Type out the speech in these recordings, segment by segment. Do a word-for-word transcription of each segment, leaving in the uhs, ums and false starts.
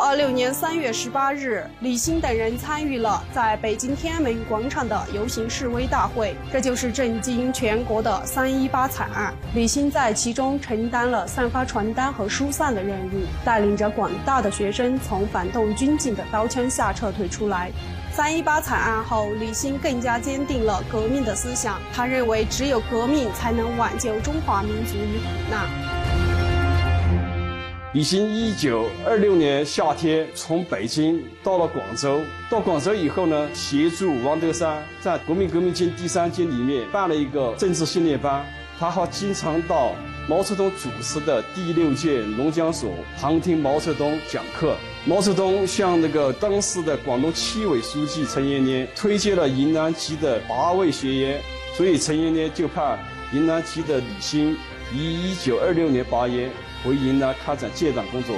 二六年三月十八日，李欣等人参与了在北京天安门广场的游行示威大会，这就是震惊全国的三一八惨案。李欣在其中承担了散发传单和疏散的任务，带领着广大的学生从反动军警的刀枪下撤退出来。三一八惨案后，李欣更加坚定了革命的思想。他认为，只有革命才能挽救中华民族于苦难。 李欣一九二六年夏天从北京到了广州，到广州以后呢，协助王德山在国民革命军第三军里面办了一个政治训练班。他还经常到毛泽东主持的第六届龙江所旁听毛泽东讲课。毛泽东向那个当时的广东区委书记陈延年推荐了云南籍的八位学员，所以陈延年就派云南籍的李欣于一九二六年八月回云南开展建党工作。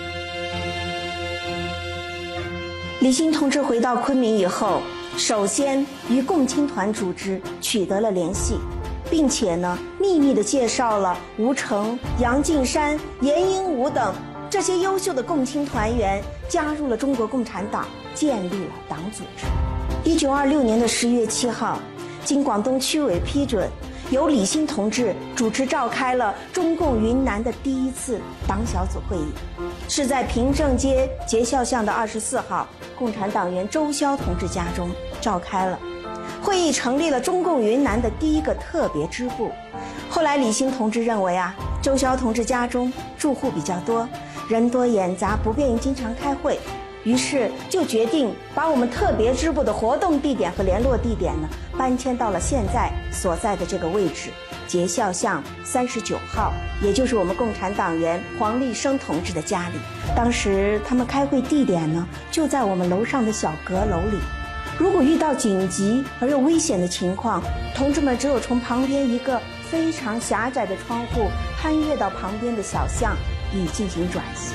李欣同志回到昆明以后，首先与共青团组织取得了联系，并且呢，秘密地介绍了吴成、杨敬山、严英武等这些优秀的共青团员加入了中国共产党，建立了党组织。一九二六年的十月七号，经广东区委批准，由李欣同志主持召开了中共云南的第一次党小组会议，是在平正街节孝巷的二十四号共产党员周骁同志家中召开了。会议成立了中共云南的第一个特别支部。后来李欣同志认为啊，周骁同志家中住户比较多，人多眼杂，不便于经常开会，于是就决定把我们特别支部的活动地点和联络地点呢搬迁到了现在所在的这个位置，节孝巷三十九号，也就是我们共产党员黄立生同志的家里。当时他们开会地点呢就在我们楼上的小阁楼里。如果遇到紧急而又危险的情况，同志们只有从旁边一个非常狭窄的窗户攀越到旁边的小巷以进行转移。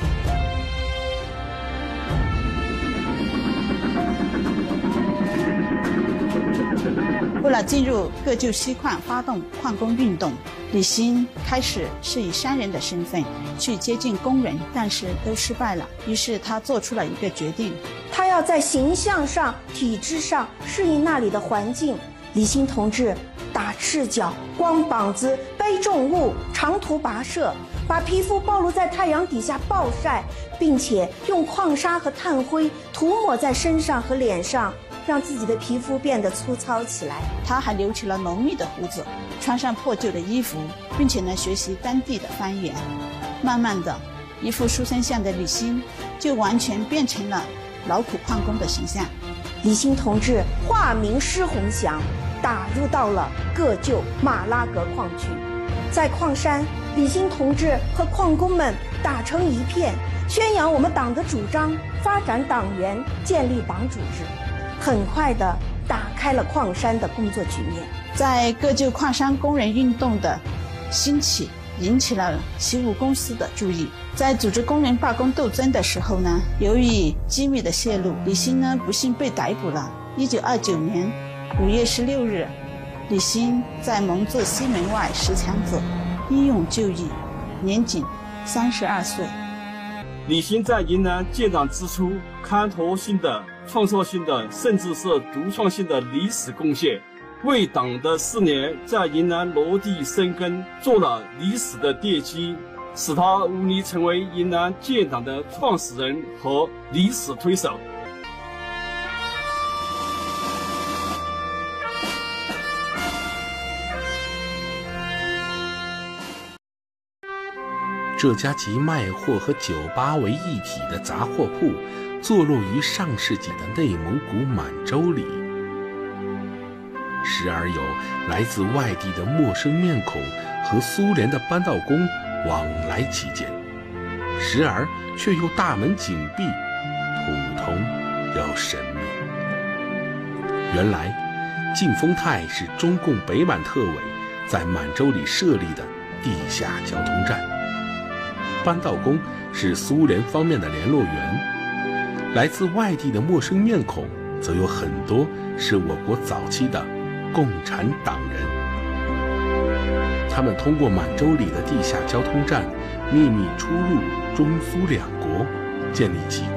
为了进入各就锡矿发动矿工运动，李欣开始是以商人的身份去接近工人，但是都失败了。于是他做出了一个决定， 他要在形象上、体质上适应那里的环境。李欣同志打赤脚、光膀子、背重物、长途跋涉，把皮肤暴露在太阳底下暴晒，并且用矿砂和炭灰涂抹在身上和脸上，让自己的皮肤变得粗糙起来。 他还留起了浓密的胡子，穿上破旧的衣服，并且呢学习当地的方言。慢慢的，一副书生相的李欣就完全变成了劳苦矿工的形象。 李欣同志化名施洪祥，打入到了各就马拉格矿区。在矿山，李欣同志和矿工们打成一片，宣扬我们党的主张，发展党员，建立党组织，很快的打开了矿山的工作局面。 在各就矿山工人运动的兴起，引起了西务公司的注意。在组织工人罢工斗争的时候呢，由于机密的泄露，李欣呢不幸被逮捕了。一九二九年五月十六日，李欣在蒙自西门外石墙子英勇就义，年仅三十二岁。 李欣在云南建党之初，开拓性的、创造性的，甚至是独创性的历史贡献，为党的四年在云南落地生根做了历史的奠基，使他无疑成为云南建党的创始人和历史推手。 这家集卖货和酒吧为一体的杂货铺，坐落于上世纪的内蒙古满洲里。时而有来自外地的陌生面孔和苏联的搬道工往来其间，时而却又大门紧闭，普通又神秘。原来，晋丰泰是中共北满特委在满洲里设立的地下交通站。搬道工是苏联方面的联络员，来自外地的陌生面孔则有很多是我国早期的共产党人。他们通过满洲里的地下交通站秘密出入中苏两国，建立起